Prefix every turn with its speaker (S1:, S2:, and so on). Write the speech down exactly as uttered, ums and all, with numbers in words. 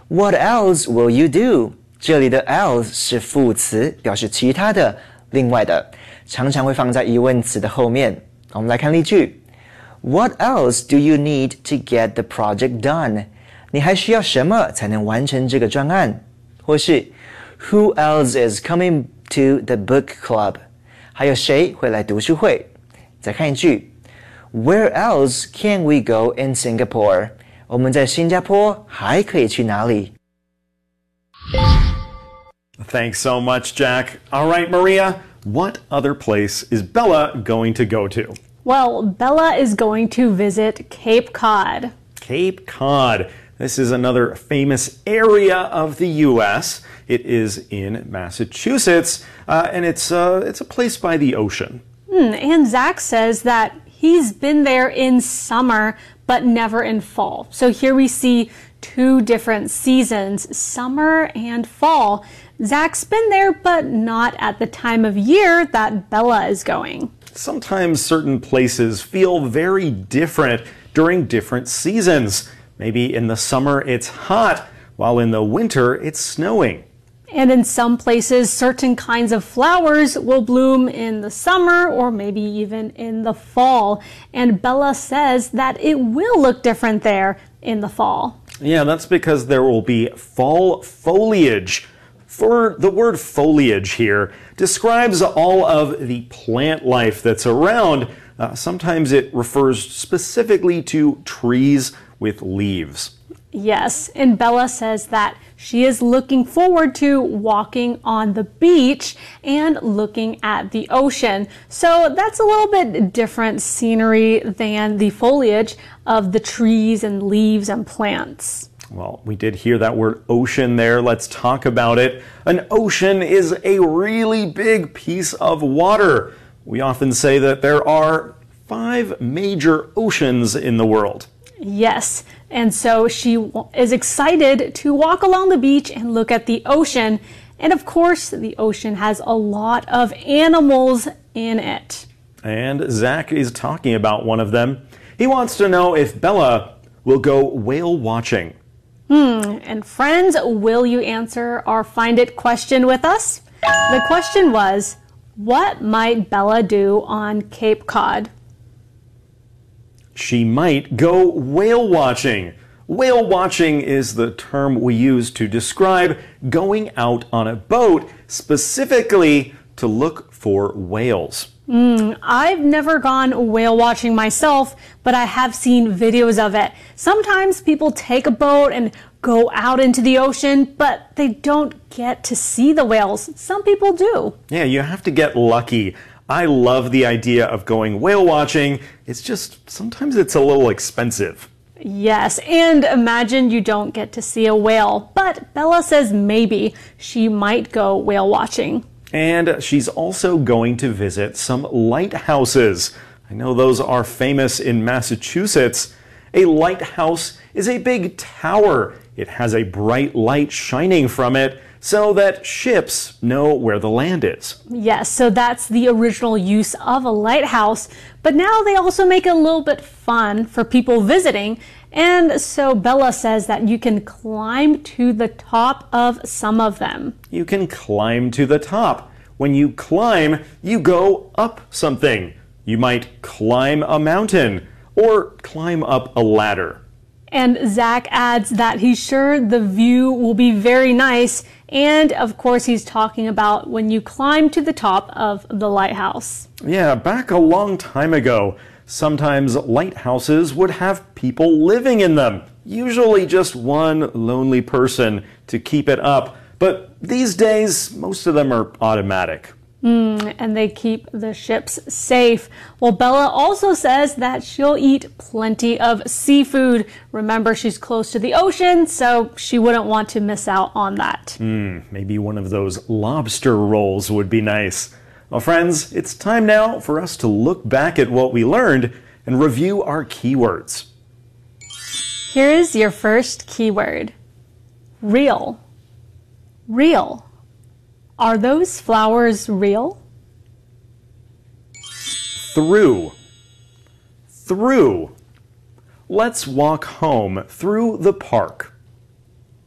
S1: What else will you do? 这里的 else 是副词，表示其他的、另外的，常常会放在疑问词的后面。我们来看例句。What else do you need to get the project done? 你还需要什么才能完成这个专案？或是 Who else is coming to the book club? 还有谁会来读书会？再看一句 Where else can we go in Singapore? 我们在新加坡还可以去哪里？
S2: Thanks so much, Jack. All right, Maria, what other place is Bella going to go to?
S3: Well, Bella is going to visit Cape Cod.
S2: Cape Cod. This is another famous area of the U S. It is in Massachusetts, uh, and it's, uh, it's a place by the ocean.
S3: Hmm, and Zach says that he's been there in summer, but never in fall. So here we see two different seasons, summer and fall. Zach's been there, but not at the time of year that Bella is going.
S2: Sometimes certain places feel very different during different seasons. Maybe in the summer it's hot, while in the winter it's snowing.
S3: And in some places, certain kinds of flowers will bloom in the summer or maybe even in the fall. And Bella says that it will look different there in the fall.
S2: Yeah, that's because there will be fall foliage. For the word foliage here describes all of the plant life that's around. Uh, sometimes it refers specifically to trees with leaves.
S3: Yes, and Bella says that she is looking forward to walking on the beach and looking at the ocean. So that's a little bit different scenery than the foliage of the trees and leaves and plants.
S2: Well, we did hear that word ocean there. Let's talk about it. An ocean is a really big piece of water. We often say that there are five major oceans in the world.
S3: Yes, and so she is excited to walk along the beach and look at the ocean. And of course, the ocean has a lot of animals in it.
S2: And Zach is talking about one of them. He wants to know if Bella will go whale watching.
S3: Hmm, and friends, will you answer our Find It question with us? The question was, what might Bella do on Cape Cod?
S2: She might go whale watching. Whale watching is the term we use to describe going out on a boat, specifically to look for whales.
S3: Mm, I've never gone whale watching myself, but I have seen videos of it. Sometimes people take a boat and go out into the ocean, but they don't get to see the whales. Some people do.
S2: Yeah, you have to get lucky. I love the idea of going whale watching. It's just, sometimes it's a little expensive.
S3: Yes, and imagine you don't get to see a whale, but Bella says maybe she might go whale watching.
S2: And she's also going to visit some lighthouses. I know those are famous in Massachusetts. A lighthouse is a big tower. It has a bright light shining from it so that ships know where the land is.
S3: Yes, so that's the original use of a lighthouse. But now they also make it a little bit fun for people visiting. And so Bella says that you can climb to the top of some of them.
S2: You can climb to the top. When you climb, you go up something. You might climb a mountain or climb up a ladder.
S3: And Zach adds that he's sure the view will be very nice. And of course, he's talking about when you climb to the top of the lighthouse.
S2: Yeah, back a long time ago, sometimes lighthouses would have people living in them. Usually just one lonely person to keep it up. But these days, most of them are automatic.
S3: Mm, and they keep the ships safe. Well, Bella also says that she'll eat plenty of seafood. Remember, she's close to the ocean, so she wouldn't want to miss out on that.
S2: Mm, maybe one of those lobster rolls would be nice. Well, friends, it's time now for us to look back at what we learned and review our keywords.
S3: Here is your first keyword. Real. Real. Are those flowers real?
S2: Through. Through. Let's walk home through the park.